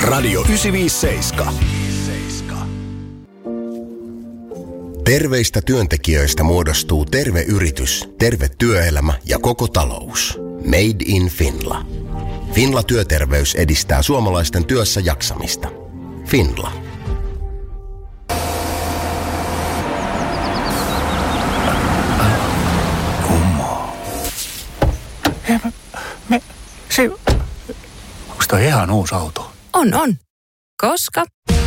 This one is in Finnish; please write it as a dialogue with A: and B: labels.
A: Radio 957.
B: Terveistä työntekijöistä muodostuu terve yritys, terve työelämä ja koko talous. Made in Finla. Finla Työterveys edistää suomalaisten työssä jaksamista. Finla.
C: Kummaa. Onks toi ihan uusi auto?
D: On. Koska